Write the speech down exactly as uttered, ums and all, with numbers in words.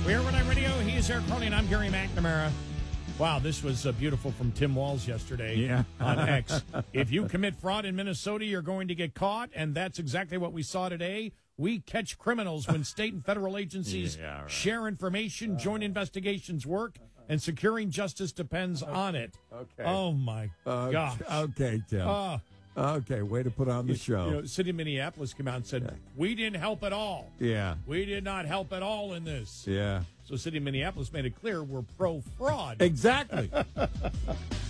We're Rhode Radio. He is Eric Crony, and I'm Gary McNamara. Wow, this was uh, beautiful from Tim Walz yesterday yeah. on X. If you commit fraud in Minnesota, you're going to get caught, and that's exactly what we saw today. We catch criminals when state and federal agencies yeah, right. share information, joint investigations work, and securing justice depends on it. Okay. Oh, my uh, gosh. Okay, Tim. Uh, okay, way to put on the show. You know, City of Minneapolis came out and said, yeah. we didn't help at all. Yeah. We did not help at all in this. Yeah. So City of Minneapolis made it clear we're pro-fraud. Exactly.